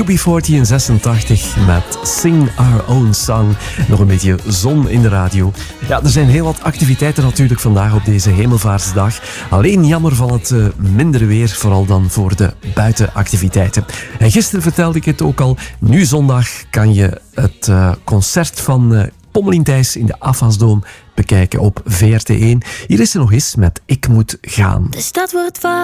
UB40 in 86 met Sing Our Own Song. Nog een beetje zon in de radio. Ja, er zijn heel wat activiteiten natuurlijk vandaag op deze Hemelvaartsdag. Alleen jammer van het mindere weer, vooral dan voor de buitenactiviteiten. En gisteren vertelde ik het ook al. Nu zondag kan je het concert van Pommelien Thijs in de Afasdoom bekijken op VRT1. Hier is ze nog eens met Ik Moet Gaan. De stad wordt